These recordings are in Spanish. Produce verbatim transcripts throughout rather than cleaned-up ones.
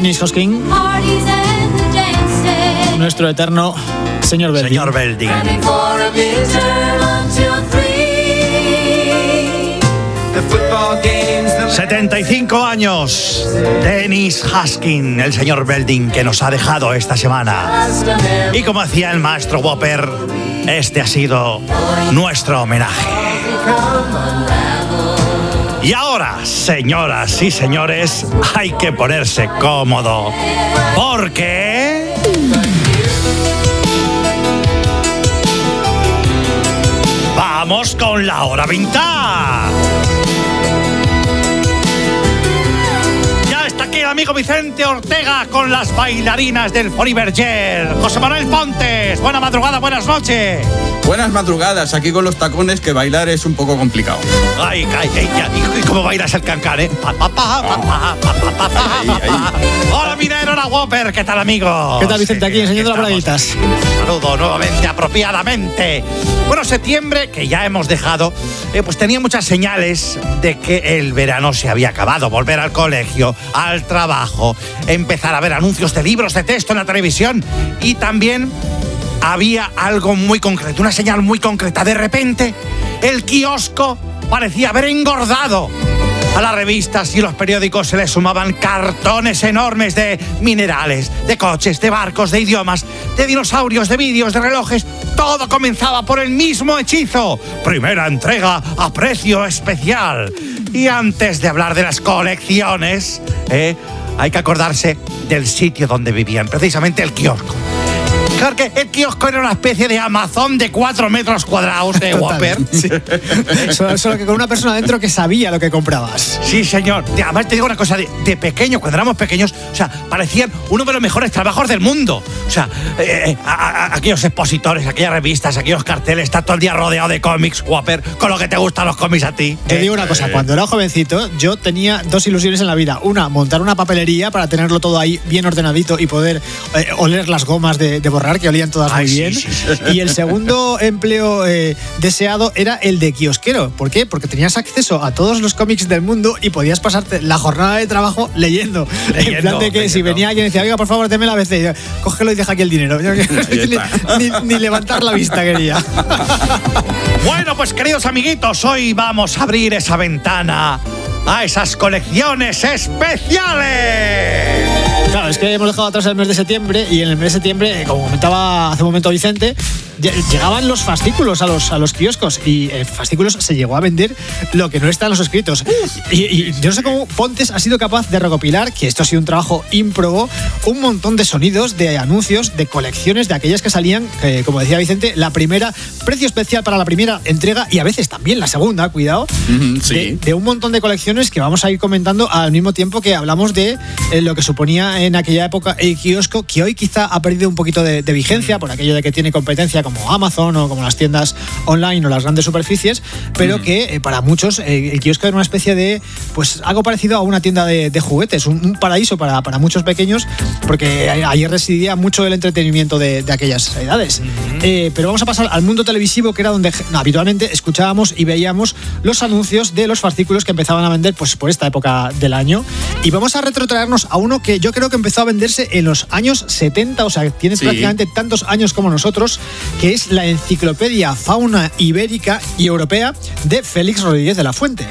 Dennis Hosking, nuestro eterno señor Belding. Señor Belding. setenta y cinco años, Dennis Hosking, el señor Belding, que nos ha dejado esta semana. Y como decía el maestro Whopper, este ha sido nuestro homenaje. Y ahora, señoras y señores, hay que ponerse cómodo, porque... ¡vamos con la hora vintage! Ya está aquí el amigo Vicente Ortega con las bailarinas del Foliberger. José Manuel Pontes, buena madrugada, buenas noches. Buenas madrugadas, aquí con los tacones, que bailar es un poco complicado. Ay, ay, ay, ay, ¿y cómo bailas el cancán, eh? Pa, pa, pa, pa, pa, pa, pa, pa, Ahí, ahí. Hola, minero, hola, Whopper, ¿qué tal, amigo? ¿Qué tal, Vicente? Aquí enseñando las Estamos. braguitas. Saludo nuevamente, apropiadamente. Bueno, septiembre, que ya hemos dejado, eh, pues tenía muchas señales de que el verano se había acabado. Volver al colegio, al trabajo, empezar a ver anuncios de libros de texto en la televisión y también... había algo muy concreto, una señal muy concreta. De repente, el kiosco parecía haber engordado. A las revistas y los periódicos se le sumaban cartones enormes de minerales, de coches, de barcos, de idiomas, de dinosaurios, de vídeos, de relojes. Todo comenzaba por el mismo hechizo. Primera entrega a precio especial. Y antes de hablar de las colecciones, eh, hay que acordarse del sitio donde vivían, precisamente el kiosco. Claro que el kiosco era una especie de Amazon de cuatro metros cuadrados de Whopper. Sí. Solo, solo que con una persona dentro que sabía lo que comprabas. Sí, señor. Además, te digo una cosa, de, de pequeño, cuando éramos pequeños, o sea, parecían uno de los mejores trabajos del mundo. O sea, eh, a, a, aquellos expositores, aquellas revistas, aquellos carteles, estar todo el día rodeado de cómics, Whopper, con lo que te gustan los cómics a ti. Te eh, digo una cosa, cuando era jovencito, yo tenía dos ilusiones en la vida. Una, montar una papelería para tenerlo todo ahí bien ordenadito y poder eh, oler las gomas de, de borrar, que olían todas Ay, muy bien. sí, sí, sí. Y el segundo empleo eh, deseado era el de kiosquero. ¿Por qué? Porque tenías acceso a todos los cómics del mundo y podías pasarte la jornada de trabajo leyendo. Leyendo, en plan de que leyendo. si venía alguien y decía, oiga, por favor, deme la B C, cógelo y deja aquí el dinero. Yo, ni, ni, ni levantar la vista quería. Bueno, pues queridos amiguitos, hoy vamos a abrir esa ventana a esas colecciones especiales. Claro, es que hemos dejado atrás el mes de septiembre y en el mes de septiembre, como comentaba hace un momento Vicente, llegaban los fascículos a los, a los kioscos y en fascículos se llegó a vender lo que no está en los escritos. Y, y yo no sé cómo Pontes ha sido capaz de recopilar, que esto ha sido un trabajo ímprobo, un montón de sonidos, de anuncios, de colecciones, de aquellas que salían, eh, como decía Vicente, la primera, precio especial para la primera entrega y a veces también la segunda, cuidado, Mm, sí. de, de un montón de colecciones que vamos a ir comentando al mismo tiempo que hablamos de eh, lo que suponía en aquella época el kiosco, que hoy quizá ha perdido un poquito de, de vigencia por aquello de que tiene competencia como Amazon o como las tiendas online o las grandes superficies, pero mm. que eh, para muchos eh, el kiosco era una especie de, pues algo parecido a una tienda de, de juguetes, un, un paraíso para, para muchos pequeños, porque ahí residía mucho el entretenimiento de, de aquellas edades. Mm. Eh, pero vamos a pasar al mundo televisivo, que era donde no, habitualmente escuchábamos y veíamos los anuncios de los fascículos que empezaban a vender pues por esta época del año, y vamos a retrotraernos a uno que yo creo que empezó a venderse en los años setenta, o sea, tiene sí. prácticamente tantos años como nosotros, que es la Enciclopedia Fauna Ibérica y Europea de Félix Rodríguez de la Fuente.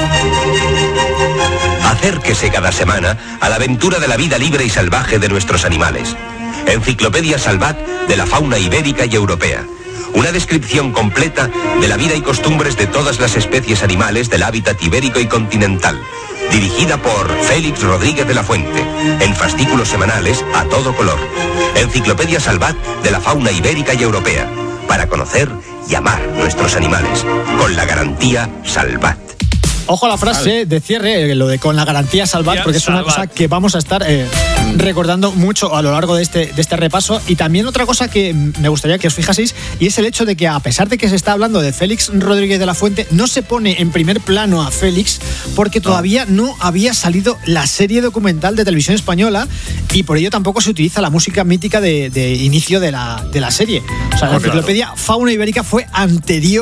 Acérquese cada semana a la aventura de la vida libre y salvaje de nuestros animales. Enciclopedia Salvat de la fauna ibérica y europea. Una descripción completa de la vida y costumbres de todas las especies animales del hábitat ibérico y continental. Dirigida por Félix Rodríguez de la Fuente, en fascículos semanales a todo color. Enciclopedia Salvat de la fauna ibérica y europea, para conocer y amar nuestros animales, con la garantía Salvat. Ojo a la frase de cierre, lo de con la garantía Salvat, porque es una cosa que vamos a estar eh, recordando mucho a lo largo de este, de este repaso. Y también otra cosa que me gustaría que os fijaseis, y es el hecho de que a pesar de que se está hablando de Félix Rodríguez de la Fuente, no se pone en primer plano a Félix porque todavía no había salido la serie documental de televisión española, y por ello tampoco se utiliza la música mítica de, de inicio de la, de la serie. O sea, la oh, enciclopedia claro. Fauna Ibérica fue anterior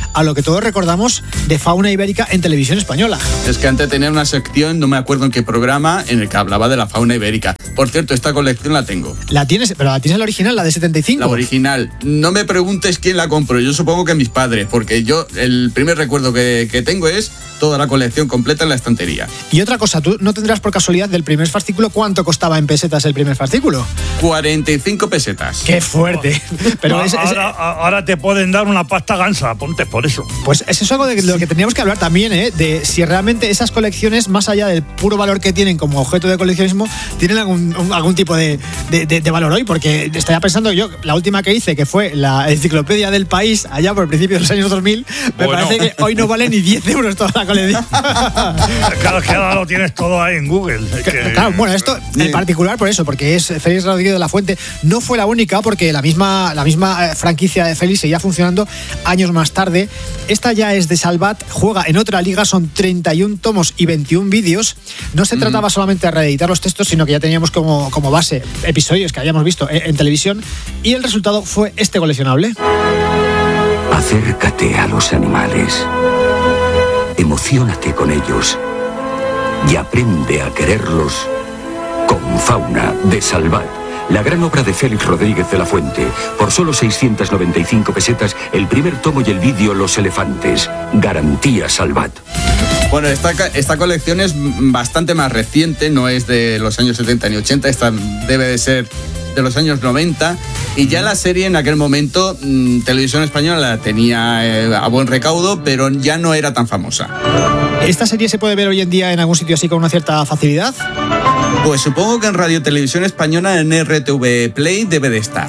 a lo que todos recordamos de fauna ibérica en televisión española. Es que antes tenía una sección, no me acuerdo en qué programa, en el que hablaba de la fauna ibérica. Por cierto, esta colección la tengo. ¿La tienes? ¿Pero la tienes la original, la de setenta y cinco? La original. No me preguntes quién la compró, yo supongo que mis padres, porque yo el primer recuerdo que, que tengo es toda la colección completa en la estantería. Y otra cosa, ¿tú no tendrás por casualidad del primer fascículo cuánto costaba en pesetas el primer fascículo? cuarenta y cinco pesetas. ¡Qué fuerte! Pero no, es, es, ahora, ahora te pueden dar una pasta gansa, ponte por eso. Pues eso es algo de lo que tendríamos que hablar también, ¿eh? De si realmente esas colecciones, más allá del puro valor que tienen como objeto de coleccionismo, tienen algún, un, algún tipo de, de, de, de valor hoy, porque estaría pensando yo, la última que hice, que fue la enciclopedia del país, allá por el principio de los años dos mil, me bueno. parece que hoy no vale ni diez euros toda la colección. Claro, que ahora lo tienes todo ahí en Google. Que... Claro, bueno, esto en particular por eso, porque es Félix Rodríguez de la Fuente. No fue la única, porque la misma, la misma franquicia de Félix seguía funcionando años más tarde. Esta ya es de Salvat, juega en otra liga, son treinta y un tomos y veintiún vídeos. No se trataba mm. solamente de reeditar los textos, sino que ya teníamos como, como base episodios que habíamos visto en, en televisión, y el resultado fue este coleccionable. Acércate a los animales, emociónate con ellos y aprende a quererlos con Fauna de Salvat, la gran obra de Félix Rodríguez de la Fuente. Por solo seiscientas noventa y cinco pesetas, el primer tomo y el vídeo Los Elefantes. Garantía Salvat. Bueno, esta, esta colección es bastante más reciente, no es de los años setenta ni ochenta, esta debe de ser de los años noventa, y ya la serie en aquel momento, mmm, Televisión Española la tenía eh, a buen recaudo, pero ya no era tan famosa. ¿Esta serie se puede ver hoy en día en algún sitio así con una cierta facilidad? Pues supongo que en Radio Televisión Española, en R T V Play, debe de estar.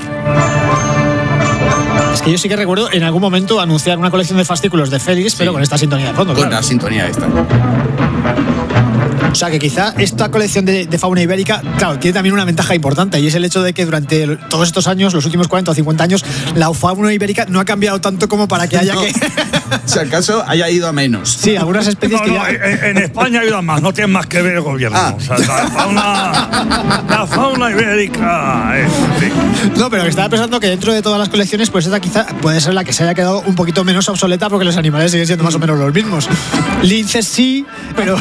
Es que yo sí que recuerdo en algún momento anunciar una colección de fascículos de Félix, sí, pero con esta sintonía de fondo. Con claro. la sintonía esta. O sea que quizá esta colección de, de fauna ibérica, claro, tiene también una ventaja importante, y es el hecho de que durante todos estos años, los últimos cuarenta o cincuenta años, la fauna ibérica no ha cambiado tanto como para que haya no. que... Si acaso haya ido a menos. Sí, algunas especies no, que no, ya... en, en España ha ido a más, no tiene más que ver el gobierno. Ah. O sea, la fauna, la fauna ibérica... Eh, sí. No, pero estaba pensando que dentro de todas las colecciones, pues esta quizá puede ser la que se haya quedado un poquito menos obsoleta, porque los animales siguen siendo más o menos los mismos. Linces sí, pero...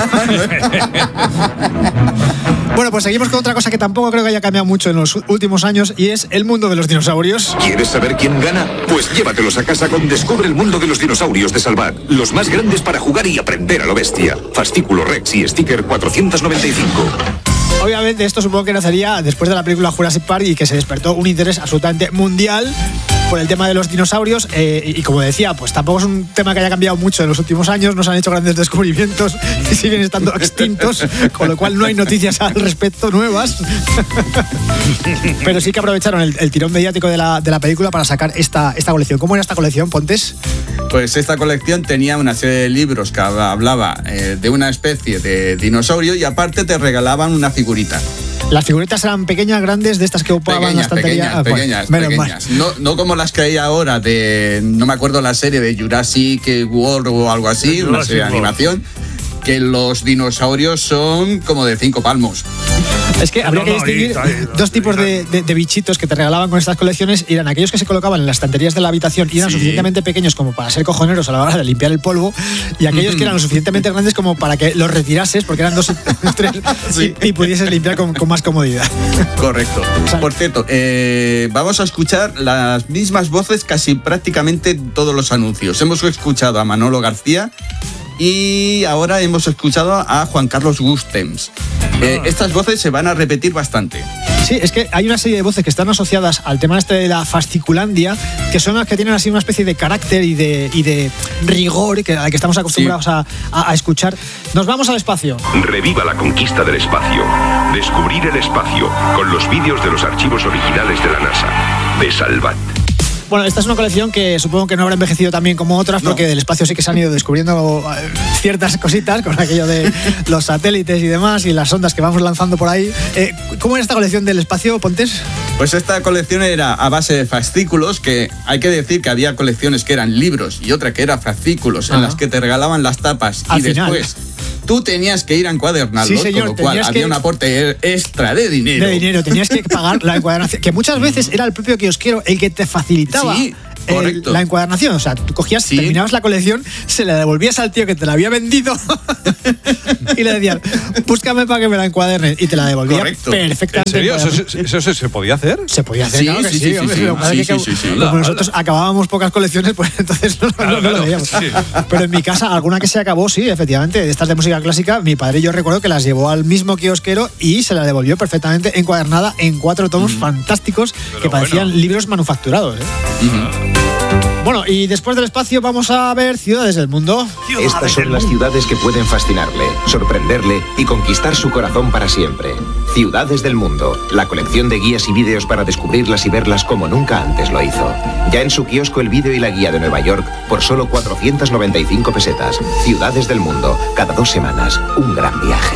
Bueno, pues seguimos con otra cosa que tampoco creo que haya cambiado mucho en los últimos años, y es el mundo de los dinosaurios. ¿Quieres saber quién gana? Pues llévatelos a casa con Descubre el mundo de los dinosaurios de Salvat. Los más grandes para jugar y aprender a lo bestia. Fascículo Rex y sticker cuatrocientos noventa y cinco. Obviamente esto supongo que nacería después de la película Jurassic Park, y que se despertó un interés absolutamente mundial por el tema de los dinosaurios, eh, y, y como decía, pues tampoco es un tema que haya cambiado mucho en los últimos años, no se han hecho grandes descubrimientos y siguen estando extintos, con lo cual no hay noticias al respecto nuevas. Pero sí que aprovecharon el, el tirón mediático de la, de la película para sacar esta, esta colección. ¿Cómo era esta colección, Pontes? Pues esta colección tenía una serie de libros que hablaba eh, de una especie de dinosaurio, y aparte te regalaban una figurita. ¿Las figuritas eran pequeñas, grandes, de estas que ocupaban la estantería? Pequeñas, ah, pequeñas, bueno, pequeñas. No, no como las que hay ahora de, no me acuerdo la serie de Jurassic World o algo así, Jurassic una serie de animación, que los dinosaurios son como de cinco palmos. Es que habría no, no, que distinguir no, no, dos tipos de, de, de bichitos que te regalaban con estas colecciones. Eran aquellos que se colocaban en las estanterías de la habitación y eran sí. suficientemente pequeños como para ser cojoneros a la hora de limpiar el polvo, y aquellos que eran lo suficientemente grandes como para que los retirases, porque eran dos tres, sí. y, y pudieses limpiar con, con más comodidad. Correcto. O sea, por cierto, eh, vamos a escuchar las mismas voces casi prácticamente en todos los anuncios. Hemos escuchado a Manolo García y ahora hemos escuchado a Juan Carlos Gustems. Eh, estas voces se van a repetir bastante. Sí, es que hay una serie de voces que están asociadas al tema este de la fasciculandia, que son las que tienen así una especie de carácter y de, y de rigor que, al que estamos acostumbrados sí. a, a, a escuchar. Nos vamos al espacio. Reviva la conquista del espacio. Descubrir el espacio con los vídeos de los archivos originales de la NASA. De Salvat. Bueno, esta es una colección que supongo que no habrá envejecido tan bien como otras, no. porque del espacio sí que se han ido descubriendo ciertas cositas con aquello de los satélites y demás, y las ondas que vamos lanzando por ahí. Eh, ¿Cómo era esta colección del espacio, Pontes? Pues esta colección era a base de fascículos, que hay que decir que había colecciones que eran libros y otra que eran fascículos, Ajá. en las que te regalaban las tapas. Al y final. Después tú tenías que ir a encuadernarlos, sí, señor, con lo cual había que... un aporte extra de dinero. De dinero, tenías que pagar la encuadernación, que muchas veces era el propio kiosquero el que te facilitaba. Sí. el, la encuadernación. O sea, tú cogías, ¿sí? terminabas la colección, se la devolvías al tío que te la había vendido y le decías, búscame para que me la encuadernen. Y te la devolvía Correcto. perfectamente. ¿En serio? ¿Eso, eso, eso se podía hacer? Se podía hacer, sí, claro que sí, sí. sí, hombre, sí, lo sí, que sí, sí, sí, como sí. nosotros acabábamos pocas colecciones, pues entonces no, claro, no, no claro, lo veíamos. sí. Pero en mi casa, alguna que se acabó, sí, efectivamente, de estas de música clásica, mi padre yo recuerdo que las llevó al mismo kiosquero y se las devolvió perfectamente encuadernada en cuatro tomos mm. fantásticos Pero que parecían bueno. libros manufacturados. ¿eh? Mm-hmm. Bueno, y después del espacio vamos a ver ciudades del mundo. Ciudades Estas son las ciudades que pueden fascinarle, sorprenderle y conquistar su corazón para siempre. Ciudades del mundo, la colección de guías y vídeos para descubrirlas y verlas como nunca antes lo hizo. Ya en su kiosco el vídeo y la guía de Nueva York por solo cuatrocientas noventa y cinco pesetas. Ciudades del mundo, cada dos semanas, un gran viaje.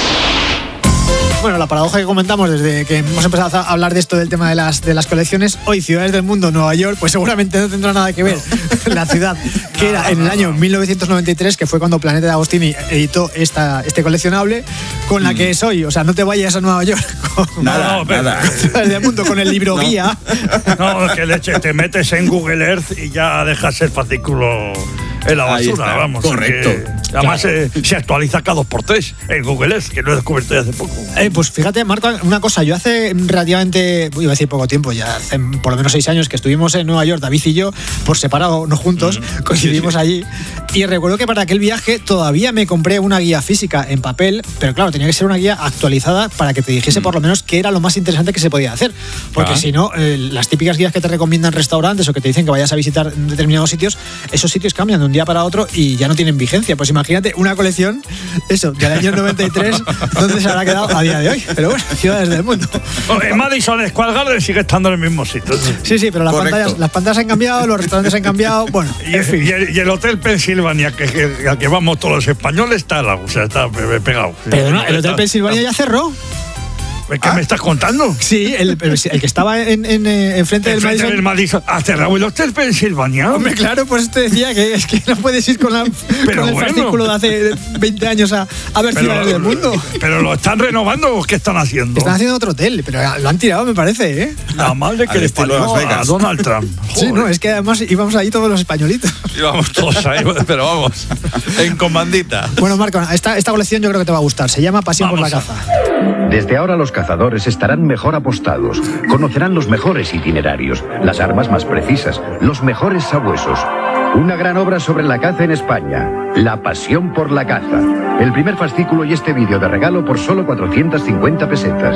Bueno, la paradoja que comentamos desde que hemos empezado a hablar de esto del tema de las, de las colecciones, hoy ciudades del mundo, Nueva York, pues seguramente no tendrá nada que ver. La ciudad que era en el año mil novecientos noventa y tres, que fue cuando Planeta de Agostini editó esta, este coleccionable, con la que es hoy. O sea, no te vayas a Nueva York con, nada, no, nada. ciudades del mundo con el libro no. guía. No, que leche, te metes en Google Earth y ya dejas el fascículo en la basura, vamos. Correcto. Además claro. eh, se actualiza cada dos por tres el Google Earth, que lo he descubierto ya hace poco. Eh, pues fíjate, Marco, una cosa. Yo hace relativamente, iba a decir poco tiempo, ya hace por lo menos seis años que estuvimos en Nueva York, David y yo, por separado, no juntos, mm, coincidimos sí, sí. allí. Y recuerdo que para aquel viaje todavía me compré una guía física en papel, pero claro, tenía que ser una guía actualizada para que te dijese mm. por lo menos qué era lo más interesante que se podía hacer. Porque ah. si no, eh, las típicas guías que te recomiendan restaurantes o que te dicen que vayas a visitar determinados sitios, esos sitios cambian de un día para otro y ya no tienen vigencia. Pues imagínate una colección, eso, del año noventa y tres, ¿dónde se habrá quedado a día de hoy? Pero bueno, ciudades del mundo. En Madison Square Garden sigue estando en el mismo sitio. Sí, sí, pero las pantallas, las pantallas han cambiado, los restaurantes han cambiado, bueno. Y, en fin, y, el, y el Hotel Pensilvania, que, que, al que vamos todos los españoles, está al lado, o sea, está pegado. Pero no, el Hotel Pensilvania ya cerró. ¿Qué ¿Ah? me estás contando? Sí, el, el, el que estaba en, en, en frente del Madison. del Madison. ¿Ha cerrado el Hotel Pensilvania? Hombre, claro, pues te decía que es que no puedes ir con, la, pero con el bueno. fascículo de hace veinte años a, a ver pero, ciudades del mundo. ¿Pero lo están renovando o qué están haciendo? Están haciendo otro hotel, pero lo han tirado, me parece, ¿eh? La madre que le parió a Donald Trump. Joder. Sí, no, es que además íbamos ahí todos los españolitos. Íbamos todos ahí, pero vamos, en comandita. Bueno, Marco, esta, esta colección yo creo que te va a gustar. Se llama Pasión vamos por la a... caza. Desde ahora los cazadores estarán mejor apostados, conocerán los mejores itinerarios, las armas más precisas, los mejores sabuesos. Una gran obra sobre la caza en España, La pasión por la caza. El primer fascículo y este vídeo de regalo por solo cuatrocientas cincuenta pesetas.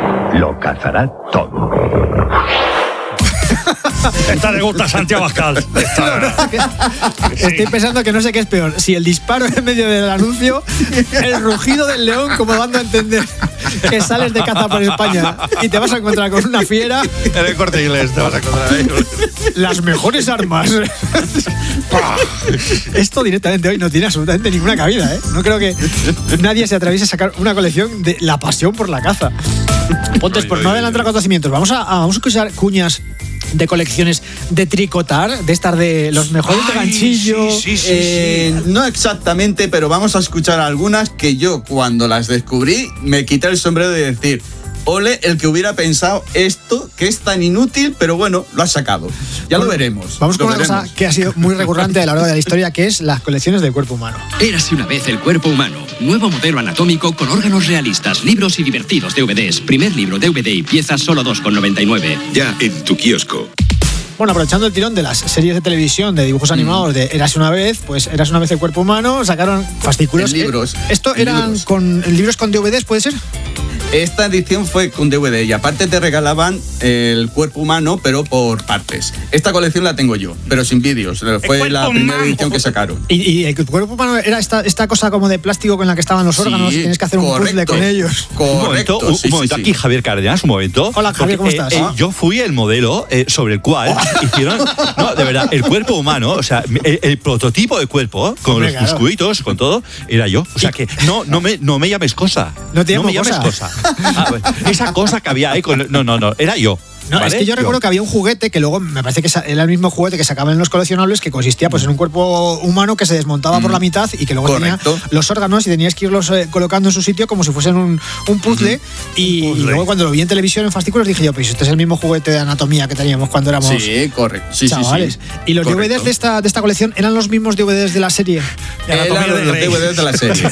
Lo cazará todo. Esta le gusta a Santiago Abascal. No, no, que, sí. Estoy pensando que no sé qué es peor. Si el disparo en medio del anuncio, el rugido del león, como dando a entender que sales de caza por España y te vas a encontrar con una fiera. En el Corte Inglés te vas a encontrar ahí. Las mejores armas. Esto directamente hoy no tiene absolutamente ninguna cabida, ¿eh? No creo que nadie se atreviese a sacar una colección de La pasión por la caza. Pontes, por no adelantar acontecimientos, vamos a, a, vamos a escuchar cuñas de colecciones de tricotar, de estar de los mejores Ay, de ganchillo. Sí, sí, sí, eh, sí. No exactamente, pero vamos a escuchar algunas que yo cuando las descubrí me quité el sombrero de decir, ole el que hubiera pensado esto, que es tan inútil, pero bueno, lo ha sacado. Ya bueno, lo veremos. Vamos lo con veremos. una cosa que ha sido muy recurrente a lo largo de la historia, que es las colecciones del cuerpo humano. Érase una vez el cuerpo humano. Nuevo modelo anatómico con órganos realistas, libros y divertidos D V Ds. Primer libro D V D y piezas solo dos con noventa y nueve. Ya en tu kiosco. Bueno, aprovechando el tirón de las series de televisión de dibujos animados mm. de Érase una vez, pues Érase una vez el cuerpo humano, sacaron fascículos. En libros. ¿Esto en eran libros. con libros con D V Ds, puede ser? Esta edición fue con D V D y aparte te regalaban el cuerpo humano, pero por partes. Esta colección la tengo yo, pero sin vídeos. Fue la primera humano. edición que sacaron. ¿Y, y el cuerpo humano era esta, esta cosa como de plástico con la que estaban los órganos? Sí, tienes que hacer correcto, un puzzle con ellos. Correcto. Un momento, un, sí, un momento sí, aquí, sí. Javier Cárdenas, un momento. Hola, Javier, ¿cómo estás? Eh, eh, yo fui el modelo eh, sobre el cual hicieron, no, de verdad, el cuerpo humano, o sea, el, el prototipo de cuerpo, con Hombre, los claro. musculitos, con todo, era yo. O sea que no, no, me, no me llames cosa. No te llamo no me llames cosa. cosa. Ah, bueno, esa cosa que había ahí con... No, no, no, era yo. No, ¿vale? es que yo recuerdo que había un juguete que luego me parece que era el mismo juguete que sacaban en los coleccionables, que consistía pues en un cuerpo humano que se desmontaba mm. por la mitad y que luego Correcto. tenía los órganos y tenías que irlos eh, colocando en su sitio como si fuesen un, un puzzle. Mm. Y, un puzzle. Y luego cuando lo vi en televisión en fascículos dije yo, pues este es el mismo juguete de anatomía que teníamos cuando éramos sí, correcto. Sí, chavales. Sí, sí. ¿Y los correcto. D V Ds de esta, de esta colección eran los mismos D V Ds de la serie? De eran los D V Ds de la serie.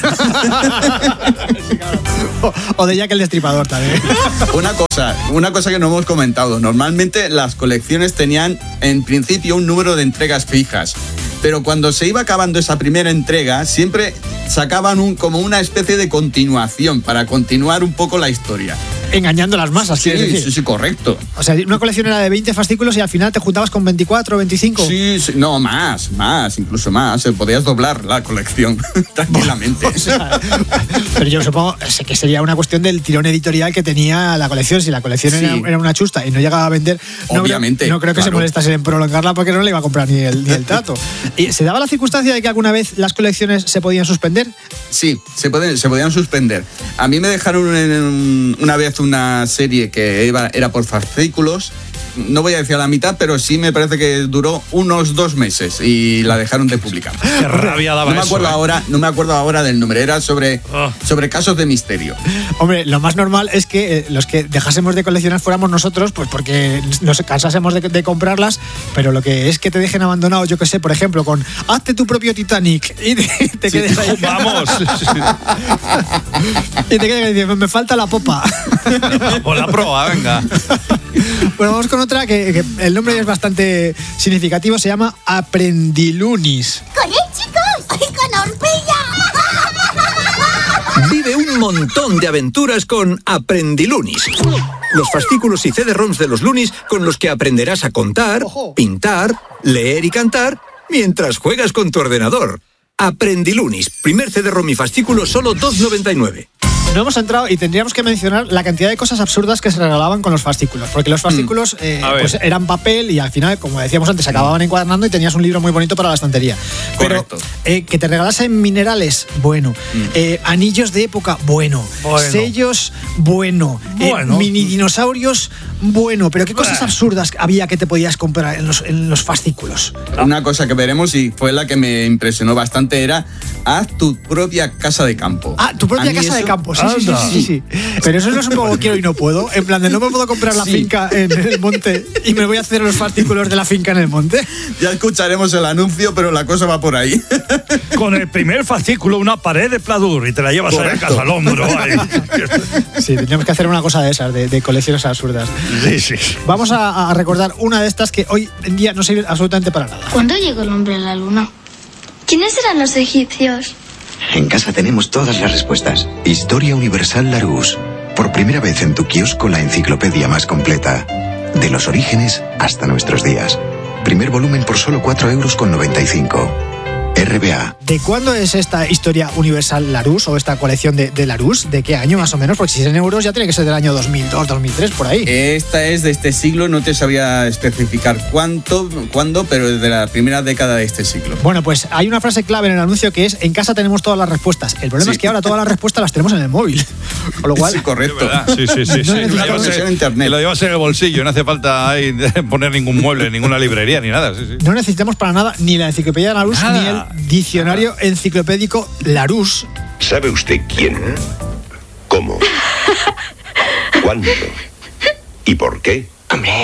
o, o de Jack el Destripador también. Una cosa, una cosa que no hemos comentado. Normalmente las colecciones tenían en principio un número de entregas fijas, pero cuando se iba acabando esa primera entrega siempre sacaban un, como una especie de continuación para continuar un poco la historia. Engañando a las masas, sí, ¿quieres decir? Sí, sí, correcto. O sea, una colección era de veinte fascículos y al final te juntabas con veinticuatro, veinticinco. Sí, sí, no, más, más, incluso más. Podías doblar la colección tranquilamente. O sea, pero yo supongo que sería una cuestión del tirón editorial que tenía la colección. Si la colección sí. era, era una chusta y no llegaba a vender, no obviamente. Creo, no creo que claro. se molestase en prolongarla porque no le iba a comprar ni el, ni el trato. ¿Y se daba la circunstancia de que alguna vez las colecciones se podían suspender? Sí, se, pueden, se podían suspender. A mí me dejaron en, una vez una serie que iba, era por fascículos. No voy a decir a la mitad, pero sí me parece que duró unos dos meses y la dejaron de publicar. Qué rabia daba no me acuerdo eso, ahora, no me acuerdo ahora del nombre, era sobre, oh. sobre casos de misterio. Hombre, lo más normal es que eh, los que dejásemos de coleccionar fuéramos nosotros, pues porque nos cansásemos de, de comprarlas, pero lo que es que te dejen abandonado, yo que sé, por ejemplo, con hazte tu propio Titanic y te, te sí, quedes ahí. Vamos. Y te quedas diciendo, me falta la popa. Por la proa, venga. Bueno, vamos con otra que, que el nombre es bastante significativo, se llama Aprendilunis. ¡Corre, chicos! ¡Con horpilla! Vive un montón de aventuras con Aprendilunis. Los fascículos y C D-ROMs de los Lunis con los que aprenderás a contar, Ojo. pintar, leer y cantar mientras juegas con tu ordenador. Aprendilunis, primer C D-ROM y fascículo solo dos noventa y nueve. No hemos entrado y tendríamos que mencionar la cantidad de cosas absurdas que se regalaban con los fascículos, porque los fascículos eh, pues eran papel y al final, como decíamos antes, se acababan encuadernando y tenías un libro muy bonito para la estantería. Correcto. Pero eh, que te regalasen minerales, bueno. Mm. Eh, anillos de época, bueno. bueno. Sellos, bueno. bueno. Eh, mini dinosaurios, bueno. Pero qué cosas bueno. absurdas había que te podías comprar en los, en los fascículos. Una cosa que veremos y fue la que me impresionó bastante era haz tu propia casa de campo. Ah, tu propia casa eso... de campo, sí, sí, sí, sí, sí. Pero eso no es un poco quiero y no puedo. En plan de no me puedo comprar la sí. finca en el monte y me voy a hacer los fascículos de la finca en el monte. Ya escucharemos el anuncio, pero la cosa va por ahí. Con el primer fascículo, una pared de pladur y te la llevas a la casa al hombro. Ahí. Sí, teníamos que hacer una cosa de esas, de, de colecciones absurdas. Sí, sí. Vamos a, a recordar una de estas que hoy en día no sirve absolutamente para nada. ¿Cuándo llegó el hombre a la luna? ¿Quiénes eran los egipcios? En casa tenemos todas las respuestas. Historia Universal Larousse. Por primera vez en tu kiosco la enciclopedia más completa. De los orígenes hasta nuestros días. Primer volumen por solo cuatro euros con noventa y cinco. R B A. ¿De cuándo es esta Historia Universal Larousse o esta colección de, de Larousse? ¿De qué año más o menos? Porque si es en euros ya tiene que ser del año dos mil dos, dos mil tres, por ahí. Esta es de este siglo, no te sabría especificar cuánto, cuándo, pero es de la primera década de este siglo. Bueno, pues hay una frase clave en el anuncio que es en casa tenemos todas las respuestas. El problema sí. es que ahora todas las respuestas las tenemos en el móvil. Con lo cual... Sí, correcto. Sí, sí, sí. No sí. Lo, llevas en, en internet. lo llevas en el bolsillo, no hace falta ahí poner ningún mueble, ninguna librería, ni nada. Sí, sí. No necesitamos para nada ni la enciclopedia de Larousse nada. ni el diccionario enciclopédico Larousse. ¿Sabe usted quién? ¿Cómo? ¿Cuándo? ¿Y por qué? ¡Hombre!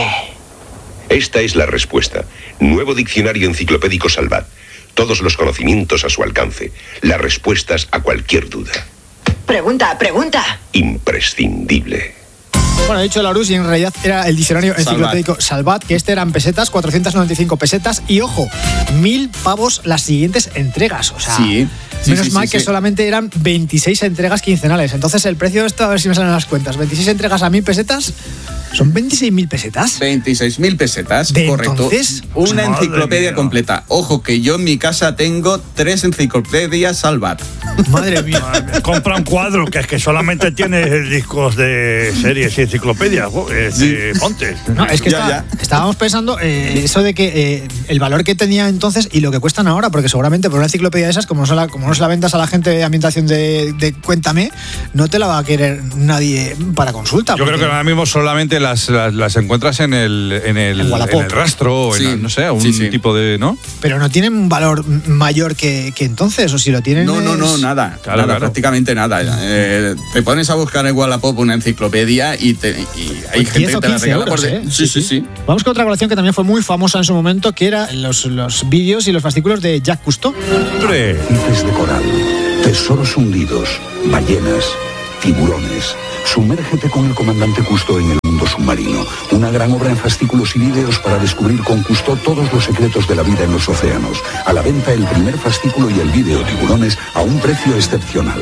Esta es la respuesta. Nuevo diccionario enciclopédico Salvat. Todos los conocimientos a su alcance. Las respuestas a cualquier duda. Pregunta, pregunta. Imprescindible. Bueno, he dicho Larousse y en realidad era el diccionario enciclopédico Salvat, que este eran pesetas, cuatrocientas noventa y cinco pesetas y, ojo, mil pavos las siguientes entregas. O sea, sí, sí, menos sí, mal sí, que sí. solamente eran veintiséis entregas quincenales. Entonces el precio de esto, a ver si me salen las cuentas, veintiséis entregas a mil pesetas, ¿son veintiséis mil pesetas? veintiséis mil pesetas, ¿De correcto. Entonces? Una Madre enciclopedia mía. completa. Ojo, que yo en mi casa tengo tres enciclopedias Salvat. Madre mía. Compra un cuadro que es que solamente tiene discos de series y enciclopedias. Eh, Ponte. No, es que Ya, está- ya. estábamos pensando eh, eso de que eh, el valor que tenía entonces y lo que cuestan ahora, porque seguramente por una enciclopedia de esas, como no se la, como no se la vendas a la gente de ambientación de, de Cuéntame, no te la va a querer nadie para consulta. Yo creo porque- que ahora mismo solamente que las, las, las encuentras en el, en el, En Wallapop. en el rastro, o en, Sí. no sé, un Sí, sí. tipo de, ¿no? Pero no tienen un valor mayor que, que entonces, o si lo tienen. No, no, no, es- nada. Claro, nada, claro. prácticamente nada. Eh, te pones a buscar en Wallapop una enciclopedia y, te, y hay Pues gente diez que o te la quince regala euros, por de- ¿eh? Sí, sí, sí. Vamos con otra colección que también fue muy famosa en su momento, que era los, los vídeos y los fascículos de Jacques Cousteau. Arrecifes de coral, tesoros hundidos, ballenas, tiburones. Sumérgete con el comandante Cousteau en el mundo submarino. Una gran obra en fascículos y vídeos para descubrir con Cousteau todos los secretos de la vida en los océanos. A la venta el primer fascículo y el vídeo Tiburones a un precio excepcional.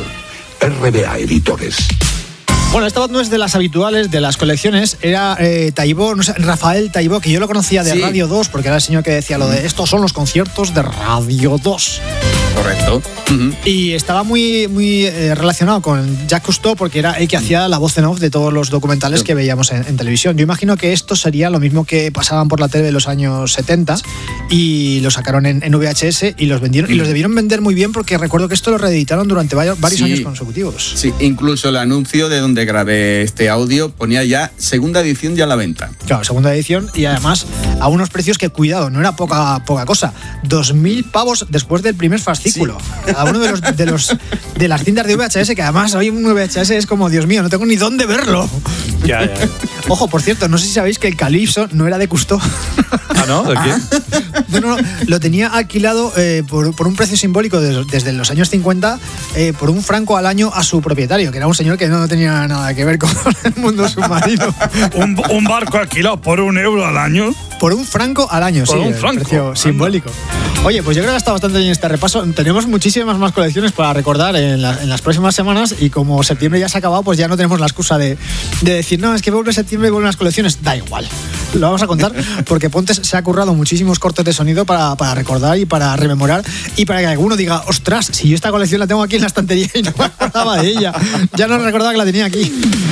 R B A Editores. Bueno, esta voz no es de las habituales de las colecciones, era eh, Taibó, no sé, Rafael Taibó, que yo lo conocía de Sí. Radio dos, porque era el señor que decía lo de estos son los conciertos de Radio dos. Correcto. Ujú. Y estaba muy, muy eh, relacionado con Jacques Cousteau porque era el que hacía la voz en off de todos los documentales que veíamos en, en televisión. Yo imagino que esto sería lo mismo que pasaban por la tele de los años setenta y lo sacaron en, en V H S y los vendieron y los debieron vender muy bien porque recuerdo que esto lo reeditaron durante varios, varios Sí. años consecutivos. Sí, incluso el anuncio de donde grabé este audio ponía ya segunda edición ya a la venta. Claro, segunda edición y además a unos precios que, cuidado, no era poca, poca cosa. Dos mil pavos después del primer fascículo. Cada uno de los, de los de las cintas de V H S, que además hoy un V H S es como, Dios mío, no tengo ni dónde verlo. Ya, ya. Ojo, por cierto, no sé si sabéis que el Calypso no era de Cousteau. Ah, ¿no? ¿De qué? No, no, no, lo tenía alquilado eh, por, por un precio simbólico de- desde los años cincuenta eh, por un franco al año a su propietario, que era un señor que no tenía nada que ver con el mundo submarino. Un, un barco alquilado por un euro al año. Por un franco al año, Por sí, un el franco, precio anda. simbólico. Oye, pues yo creo que ha estado bastante bien este repaso. Tenemos muchísimas más colecciones para recordar en, la- en las próximas semanas y como septiembre ya se ha acabado, pues ya no tenemos la excusa de, de decir, no, es que vuelve septiembre y vuelven las colecciones. Da igual. Lo vamos a contar porque Pontes se ha currado muchísimos cortes de sonido para, para recordar y para rememorar y para que alguno diga, ostras, si yo esta colección la tengo aquí en la estantería y no me acordaba de ella. Ya no recordaba que la tenía aquí.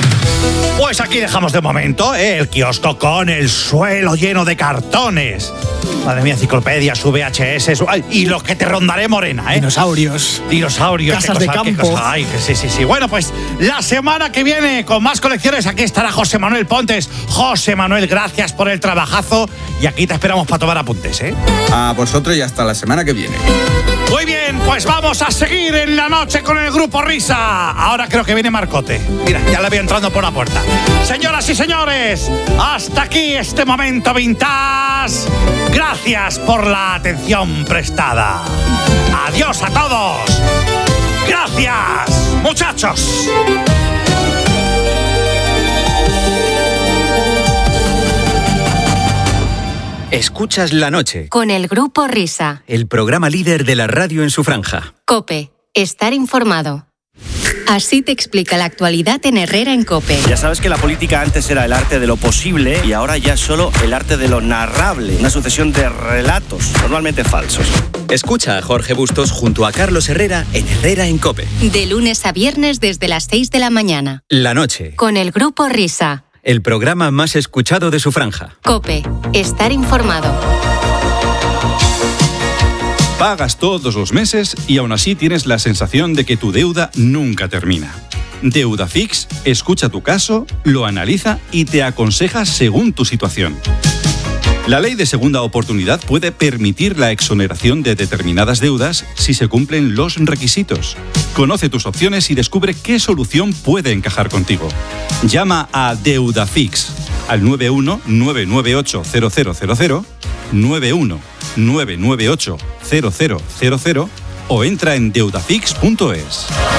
Pues aquí dejamos de momento ¿eh? el kiosco con el suelo lleno de cartones. Madre mía, enciclopedias, V H S su- ay, y los que te rondaré morena, ¿eh? Dinosaurios. Dinosaurios. Casas qué de cosa, qué campo. cosa. Ay, que sí, sí, sí. Bueno, pues la semana que viene con más colecciones aquí estará José Manuel Pontes. José Manuel, gracias por el trabajazo y aquí te esperamos para tomar apuntes, ¿eh? A vosotros y hasta la semana que viene. Muy bien, pues vamos a seguir en la noche con el Grupo Risa. Ahora creo que viene Marcote. Mira, ya la veo entrando por la puerta. Señoras y señores, hasta aquí este momento vintage. Gracias por la atención prestada. Adiós a todos. Gracias, muchachos. Escuchas La Noche, Con el Grupo Risa. el programa líder de la radio en su franja. COPE. Estar informado. Así te explica la actualidad en Herrera en COPE. Ya sabes que la política antes era el arte de lo posible y ahora ya es solo el arte de lo narrable, una sucesión de relatos, normalmente falsos. Escucha a Jorge Bustos junto a Carlos Herrera en Herrera en COPE. De lunes a viernes desde las seis de la mañana. La Noche, Con el Grupo Risa. el programa más escuchado de su franja. COPE. Estar informado. Pagas todos los meses y aún así tienes la sensación de que tu deuda nunca termina. Deudafix escucha tu caso, lo analiza y te aconseja según tu situación. La ley de segunda oportunidad puede permitir la exoneración de determinadas deudas si se cumplen los requisitos. Conoce tus opciones y descubre qué solución puede encajar contigo. Llama a Deudafix al nueve uno nueve nueve ocho cero cero cero cero, nueve uno nueve nueve ocho cero cero cero cero o entra en deudafix punto es.